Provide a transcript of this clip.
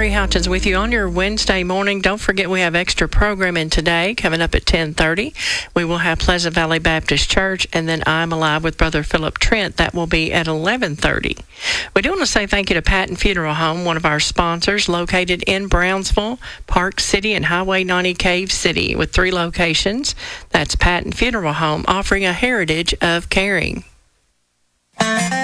Marie Houghton's with you on your Wednesday morning. Don't forget we have extra programming today coming up at 10:30. We will have Pleasant Valley Baptist Church, and then I'm Alive with Brother Philip Trent. That will be at 11:30. We do want to say thank you to Patton Funeral Home, one of our sponsors, located in Brownsville, Park City, and Highway 90 Cave City, with 3 locations. That's Patton Funeral Home, offering a heritage of caring.